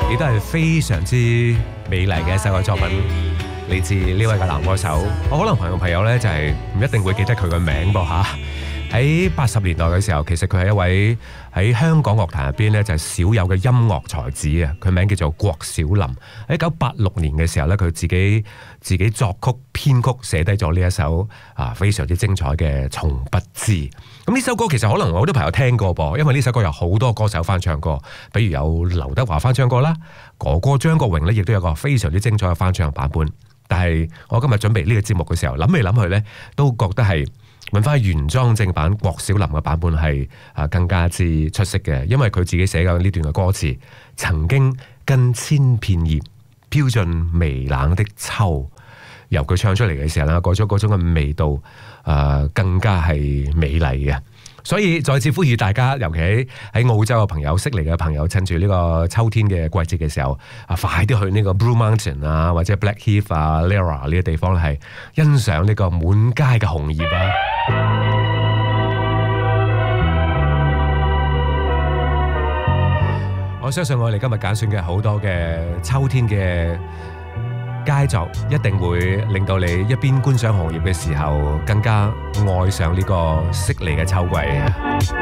亦都係非常之美麗嘅一首嘅作品，嚟自呢位嘅男歌手。我可能朋友咧就係唔一定會記得佢嘅名噃嚇。喺80年代嘅時候，其實佢係一位喺香港樂壇入邊咧就係少有嘅音樂才子啊！佢名叫做郭小霖。喺1986年嘅時候咧，佢自己作曲編曲寫低咗呢一首非常之精彩嘅《從不知》。咁呢首歌其實可能好多朋友聽過噃，因為呢首歌有好多歌手翻唱過，比如有劉德華翻唱過啦，哥哥張國榮咧亦都有個非常之精彩嘅翻唱版本。但係我今日準備呢個節目嘅時候，諗嚟諗去咧，都覺得係揾翻原裝正版郭小霖嘅版本係更加之出色嘅，因為佢自己寫嘅呢段嘅歌詞，曾經跟千片葉飄進微冷的秋，由佢唱出嚟嘅時候啦，嗰種嘅味道更加係美麗嘅。所以再次呼籲大家，尤其喺澳洲嘅朋友、悉尼嘅朋友，趁住呢個秋天嘅季節嘅時候，快啲去呢個 Blue Mountain 啊，或者 Blackheath 啊、Lara 呢啲地方係欣賞呢個滿街嘅紅葉啊！我相信我哋今日揀選嘅好多嘅秋天嘅佳作，一定會令到你一邊觀賞紅葉嘅時候，更加愛上呢個悉尼嘅秋季。